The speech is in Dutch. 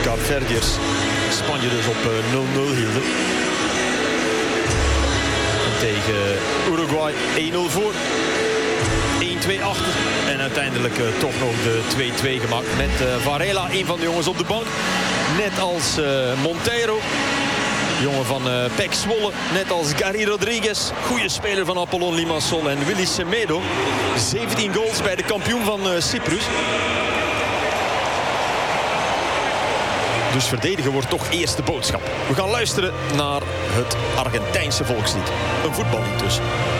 Kaapverdiërs Spanje dus op 0-0 hielden. En tegen Uruguay 1-0 voor. 1-2 achter. En uiteindelijk toch nog de 2-2 gemaakt. Met Varela, een van de jongens op de bank. Net als Monteiro. Jongen van PEC Zwolle. Net als Gary Rodriguez. Goede speler van Apollon Limassol. En Willy Semedo. 17 goals bij de kampioen van Cyprus. Dus verdedigen wordt toch eerste boodschap. We gaan luisteren naar het Argentijnse volkslied. Een voetballied dus.